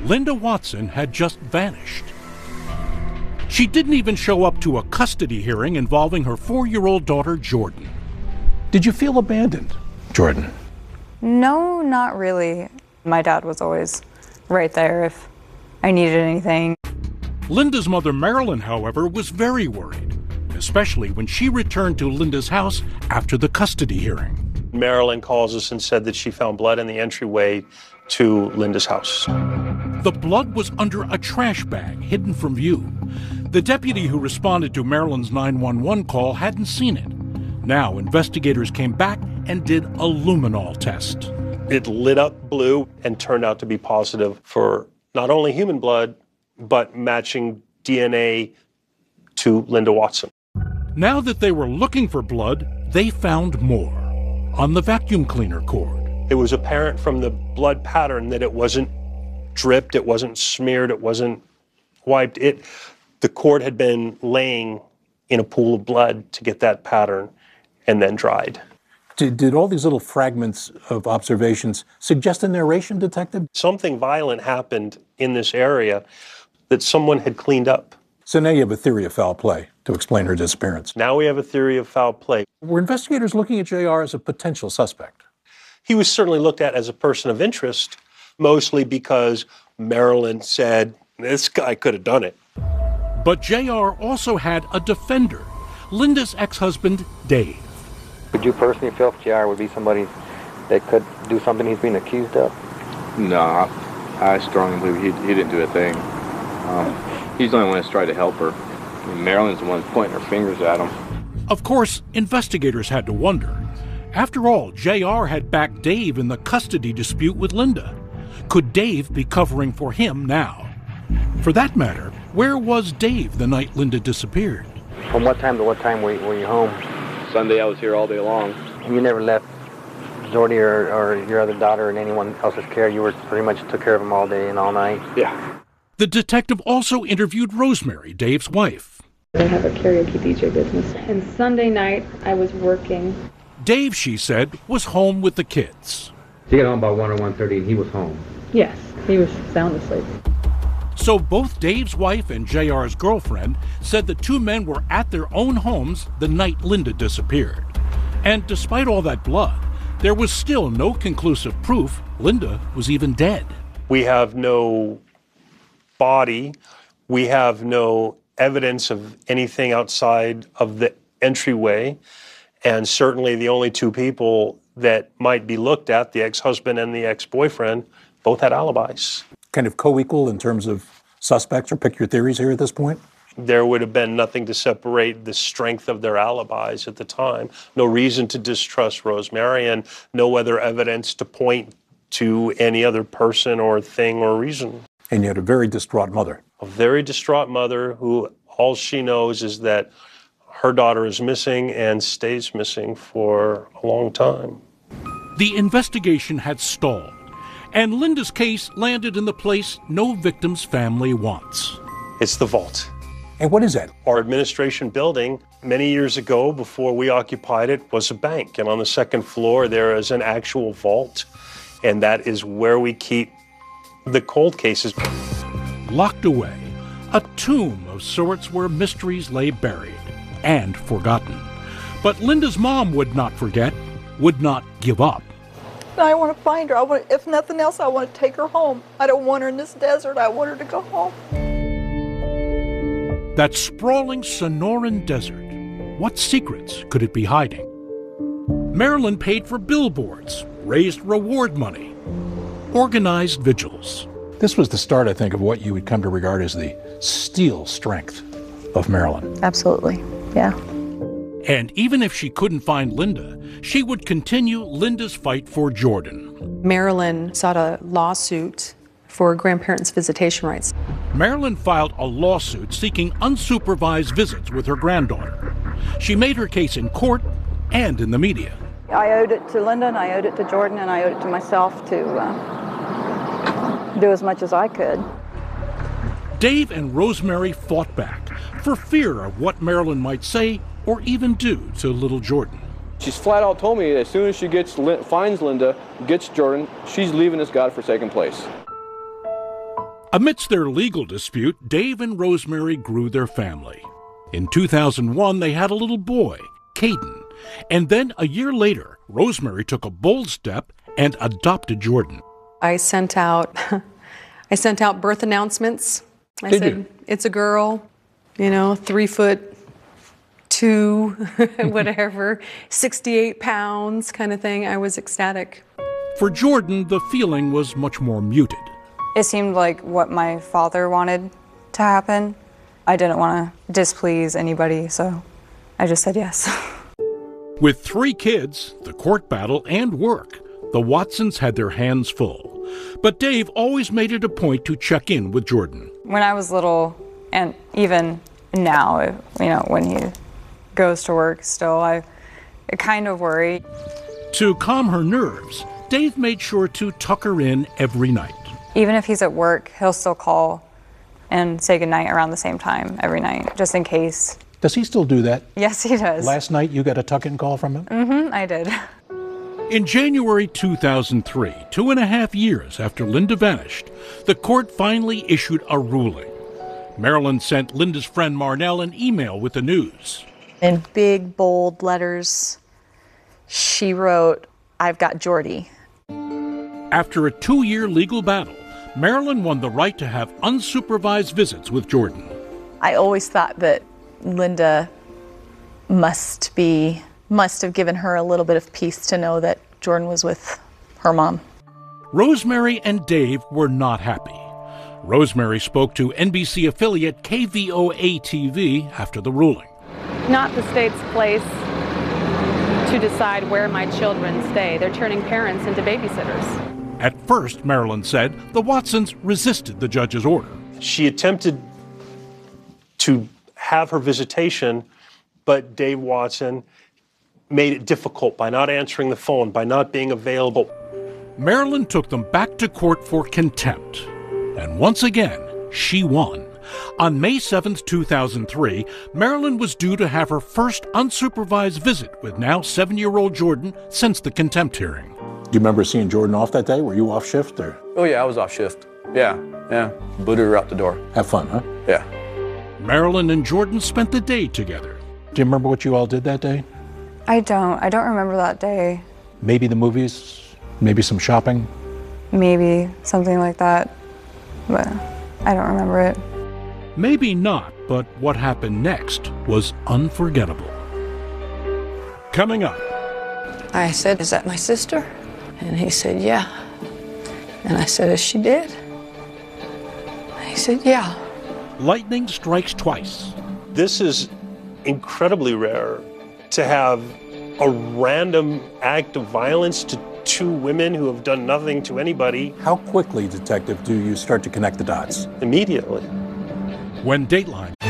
Linda Watson had just vanished. She didn't even show up to a custody hearing involving her 4-year-old daughter, Jordan. Did you feel abandoned, Jordan? No, not really. My dad was always right there if I needed anything. Linda's mother, Marilyn, however, was very worried, especially when she returned to Linda's house after the custody hearing. Marilyn calls us and said that she found blood in the entryway to Linda's house. The blood was under a trash bag hidden from view. The deputy who responded to Marilyn's 911 call hadn't seen it. Now investigators came back and did a luminol test. It lit up blue and turned out to be positive for not only human blood, but matching DNA to Linda Watson. Now that they were looking for blood, they found more on the vacuum cleaner cord. It was apparent from the blood pattern that it wasn't dripped, it wasn't smeared, it wasn't wiped. The cord had been laying in a pool of blood to get that pattern and then dried. Did all these little fragments of observations suggest a narration, Detective? Something violent happened in this area that someone had cleaned up. So now you have a theory of foul play to explain her disappearance. Now we have a theory of foul play. Were investigators looking at JR as a potential suspect? He was certainly looked at as a person of interest, mostly because Marilyn said, this guy could have done it. But JR also had a defender, Linda's ex-husband, Dave. Would you personally feel if JR would be somebody that could do something he's being accused of? No, I strongly believe he didn't do a thing. He's the only one that's tried to help her. I mean, Marilyn's the one pointing her fingers at him. Of course, investigators had to wonder. After all, JR had backed Dave in the custody dispute with Linda. Could Dave be covering for him now? For that matter, where was Dave the night Linda disappeared? From what time to what time were you home? Sunday I was here all day long. You never left Jordy or your other daughter in anyone else's care? You were pretty much took care of them all day and all night? Yeah. The detective also interviewed Rosemary, Dave's wife. They have a karaoke DJ business. And Sunday night, I was working. Dave, she said, was home with the kids. He got home about 1 or 1:30 and he was home? Yes, he was sound asleep. So both Dave's wife and JR's girlfriend said the two men were at their own homes the night Linda disappeared. And despite all that blood, there was still no conclusive proof Linda was even dead. We have no body. We have no evidence of anything outside of the entryway. And certainly the only two people that might be looked at, the ex-husband and the ex-boyfriend, both had alibis. Kind of co-equal in terms of suspects, or pick your theories here at this point? There would have been nothing to separate the strength of their alibis at the time. No reason to distrust Rosemary and no other evidence to point to any other person or thing or reason. And you had a very distraught mother. A very distraught mother who all she knows is that her daughter is missing and stays missing for a long time. The investigation had stalled, and Linda's case landed in the place no victim's family wants. It's the vault. And what is that? Our administration building, many years ago, before we occupied it, was a bank. And on the second floor, there is an actual vault. And that is where we keep the cold cases. Locked away, a tomb of sorts where mysteries lay buried and forgotten. But Linda's mom would not forget, would not give up. I want to find her. If nothing else, I want to take her home. I don't want her in this desert. I want her to go home. That sprawling Sonoran desert, what secrets could it be hiding? Marilyn paid for billboards, raised reward money, organized vigils. This was the start, I think, of what you would come to regard as the steel strength of Marilyn. Absolutely, yeah. And even if she couldn't find Linda, she would continue Linda's fight for Jordan. Marilyn sought a lawsuit for grandparents' visitation rights. Marilyn filed a lawsuit seeking unsupervised visits with her granddaughter. She made her case in court and in the media. I owed it to Linda, and I owed it to Jordan, and I owed it to myself to do as much as I could. Dave and Rosemary fought back for fear of what Marilyn might say or even do to little Jordan. She's flat out told me that as soon as she finds Linda, gets Jordan, she's leaving this godforsaken place. Amidst their legal dispute, Dave and Rosemary grew their family. In 2001, they had a little boy, Caden. And then a year later, Rosemary took a bold step and adopted Jordan. I sent out birth announcements. I said, it's a girl, 3'2", whatever, 68 pounds kind of thing. I was ecstatic. For Jordan, the feeling was much more muted. It seemed like what my father wanted to happen. I didn't want to displease anybody, so I just said yes. With 3 kids, the court battle, and work, the Watsons had their hands full. But Dave always made it a point to check in with Jordan. When I was little, and even now, when he goes to work still, I kind of worry. To calm her nerves, Dave made sure to tuck her in every night. Even if he's at work, he'll still call and say goodnight around the same time every night, just in case. Does he still do that? Yes, he does. Last night you got a tuck-in call from him? Mm-hmm, I did. In January 2003, 2.5 years after Linda vanished, the court finally issued a ruling. Marilyn sent Linda's friend Marnell an email with the news. In big, bold letters, she wrote, "I've got Jordy." After a 2-year legal battle, Marilyn won the right to have unsupervised visits with Jordan. I always thought that Linda must have given her a little bit of peace to know that Jordan was with her mom. Rosemary and Dave were not happy. Rosemary spoke to NBC affiliate KVOA-TV after the ruling. Not the state's place to decide where my children stay. They're turning parents into babysitters. At first, Marilyn said, the Watsons resisted the judge's order. She attempted to have her visitation, but Dave Watson made it difficult by not answering the phone, by not being available. Marilyn took them back to court for contempt. And once again, she won. On May 7, 2003, Marilyn was due to have her first unsupervised visit with now 7-year-old Jordan since the contempt hearing. Do you remember seeing Jordan off that day? Were you off shift or? Oh yeah, I was off shift. Yeah. Booted her out the door. Have fun, huh? Yeah. Marilyn and Jordan spent the day together. Do you remember what you all did that day? I don't remember that day. Maybe the movies, maybe some shopping? Maybe something like that, but I don't remember it. Maybe not, but what happened next was unforgettable. Coming up. I said, "Is that my sister?" And he said, "Yeah." And I said, "Is she dead?" He said, "Yeah." Lightning strikes twice. This is incredibly rare to have a random act of violence to 2 women who have done nothing to anybody. How quickly, Detective, do you start to connect the dots? Immediately. When Dateline